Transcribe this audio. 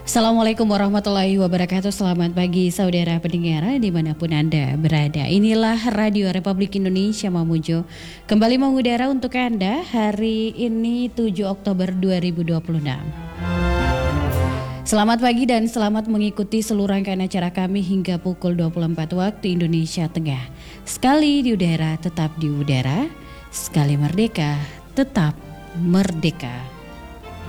Assalamualaikum warahmatullahi wabarakatuh. Selamat pagi saudara pendengar dimanapun Anda berada. Inilah Radio Republik Indonesia Mamuju kembali mengudara untuk Anda hari ini 7 Oktober 2026. Selamat pagi dan selamat mengikuti seluruh rangkaian acara kami hingga pukul 24 waktu Indonesia Tengah. Sekali di udara tetap di udara, sekali merdeka tetap merdeka.